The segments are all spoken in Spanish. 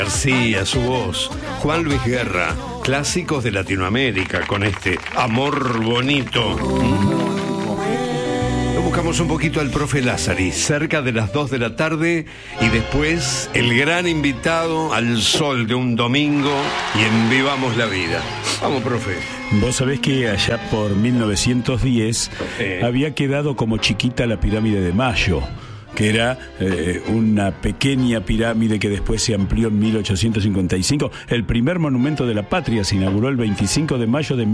García, su voz, Juan Luis Guerra, clásicos de Latinoamérica con este Amor Bonito. Lo buscamos un poquito al profe Lázari, cerca de las 2 de la tarde, y después el gran invitado al sol de un domingo y en Vivamos la Vida. Vamos, profe. Vos sabés que allá por 1910 había quedado como chiquita la pirámide de Mayo, que era una pequeña pirámide que después se amplió en 1855. El primer monumento de la patria se inauguró el 25 de mayo de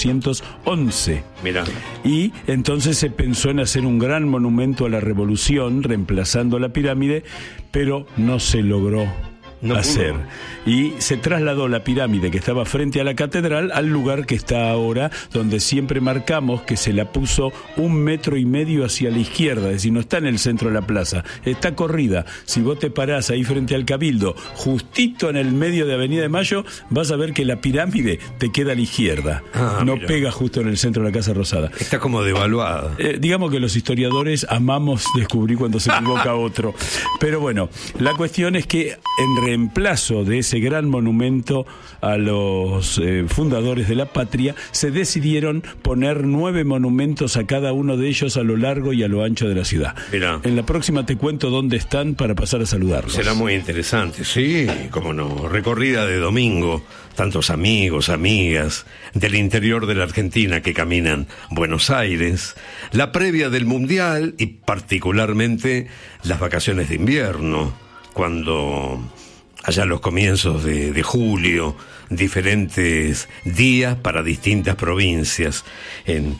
1811. Mirá. Y entonces se pensó en hacer un gran monumento a la revolución, reemplazando la pirámide, pero no se logró hacer. Y se trasladó la pirámide que estaba frente a la catedral al lugar que está ahora, donde siempre marcamos que se la puso 1,5 metros hacia la izquierda, es decir, no está en el centro de la plaza, está corrida. Si vos te parás ahí frente al Cabildo, justito en el medio de Avenida de Mayo, vas a ver que la pirámide te queda a la izquierda, no mira, pega justo en el centro de la Casa Rosada. Está como devaluada. Digamos que los historiadores amamos descubrir cuando se equivoca otro. Pero bueno, la cuestión es que en reemplazo de ese gran monumento a los fundadores de la patria, se decidieron poner 9 monumentos a cada uno de ellos a lo largo y a lo ancho de la ciudad. Mirá. En la próxima te cuento dónde están para pasar a saludarlos. Será muy interesante, sí, cómo no. Recorrida de domingo, tantos amigos, amigas del interior de la Argentina que caminan Buenos Aires, la previa del Mundial y particularmente las vacaciones de invierno, cuando allá los comienzos de julio, diferentes días para distintas provincias en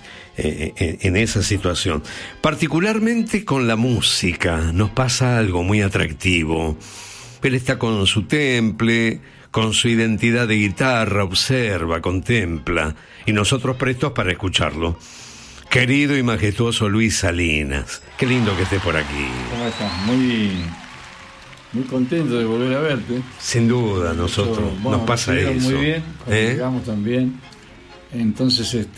esa situación. Particularmente con la música nos pasa algo muy atractivo. Él está con su temple, con su identidad de guitarra, observa, contempla, y nosotros prestos para escucharlo. Querido y majestuoso Luis Salinas, qué lindo que estés por aquí. ¿Cómo estás? Muy contento de volver a verte. Sin duda, nosotros nos pasa eso. Muy bien, llegamos también. Entonces,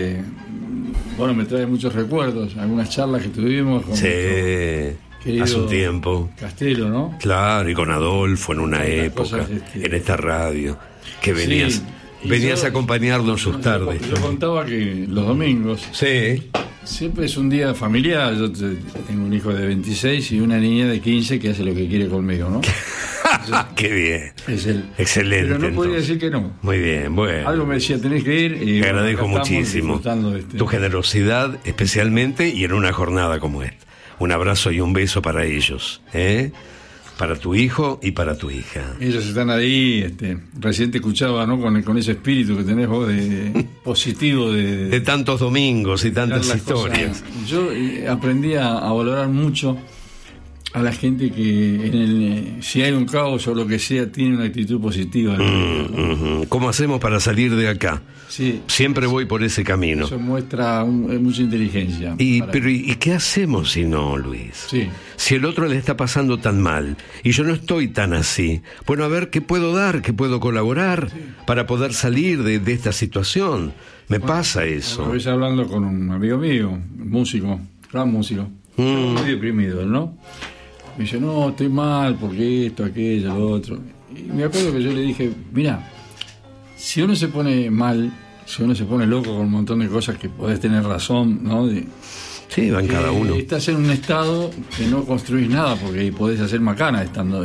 me trae muchos recuerdos, algunas charlas que tuvimos con hace un tiempo. Castelo, ¿no? Claro, y con Adolfo en una época, en esta radio, que venías, venías a acompañarnos sus tardes. Yo contaba que los domingos... Sí. Siempre es un día familiar. Yo tengo un hijo de 26 y una niña de 15 que hace lo que quiere conmigo, ¿no? Entonces, qué bien. Excelente. Pero no podía decir que no. Muy bien, bueno. Algo me decía, tenés que ir. Y te agradezco muchísimo tu generosidad, especialmente y en una jornada como esta. Un abrazo y un beso para ellos, para tu hijo y para tu hija. Ellos están ahí, recién te escuchaba, ¿no? Con ese espíritu que tenés vos de positivo de tantos domingos y tantas historias. Yo aprendí a valorar mucho a la gente que si hay un caos o lo que sea, tiene una actitud positiva. ¿Cómo hacemos para salir de acá? Sí, siempre voy por ese camino. Eso muestra mucha inteligencia. ¿Y qué hacemos si no, Luis? Sí. Si el otro le está pasando tan mal y yo no estoy tan así, bueno, a ver qué puedo dar, qué puedo colaborar para poder salir de esta situación. Me pasa eso. Una vez hablando con un amigo mío, músico, gran músico, muy deprimido, ¿no? Me dice, no, estoy mal porque esto, aquello, lo otro. Y me acuerdo que yo le dije, mira, si uno se pone mal, si uno se pone loco con un montón de cosas que podés tener razón, ¿no? Sí, van cada uno. Estás en un estado que no construís nada porque podés hacer macana estando.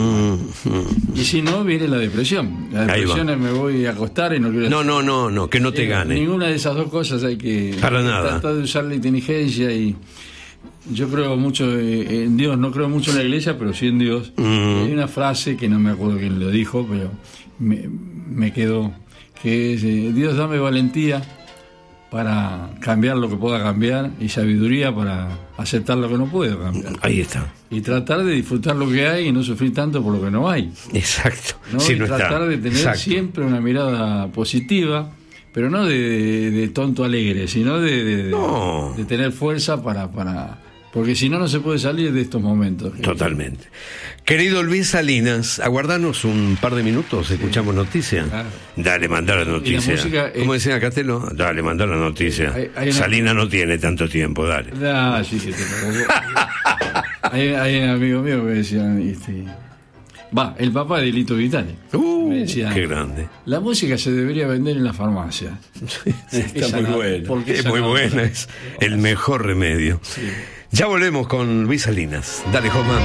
Y si no, viene la depresión. La depresión es me voy a acostar y no quiero... No, que no te gane. Ninguna de esas dos cosas hay que... Para nada. Tratar de usar la inteligencia y... Yo creo mucho en Dios, no creo mucho en la iglesia, pero sí en Dios. Hay una frase que no me acuerdo quién lo dijo, pero me quedó, que es, Dios dame valentía para cambiar lo que pueda cambiar y sabiduría para aceptar lo que no puedo cambiar. Ahí está. Y tratar de disfrutar lo que hay y no sufrir tanto por lo que no hay. Exacto. ¿No? Si y no tratar está. de tener siempre una mirada positiva, pero no de tonto alegre, sino de tener fuerza para porque si no, no se puede salir de estos momentos. Totalmente. Querido Luis Salinas, aguardanos un par de minutos, escuchamos noticias. Claro. Dale, mandá la noticia. ¿Cómo decía Castelo? Dale, mandá la noticia. Salinas no tiene tanto tiempo, dale. Sí que hay un amigo mío que decía, el papá de Lito Vitale. Me decía, qué grande. La música se debería vender en la farmacia. Está muy bueno. Es muy buena, es el mejor remedio. Sí. Ya volvemos con Luis Salinas. Dale, Josman.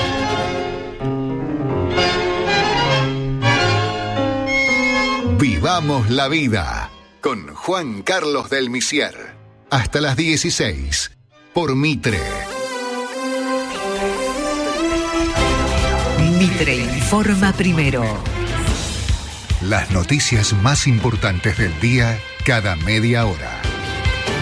Vivamos la vida con Juan Carlos del Misier. Hasta las 16 por Mitre. Mitre informa primero. Las noticias más importantes del día cada media hora.